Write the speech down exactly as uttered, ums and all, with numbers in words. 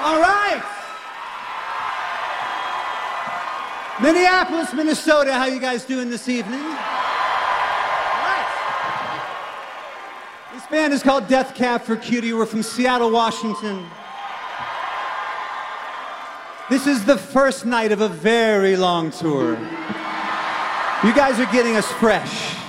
All right. Minneapolis, Minnesota, how you guys doing this evening? All right. This band is called Death Cab for Cutie. We're from Seattle, Washington. This is the first night of a very long tour. You guys are getting us fresh.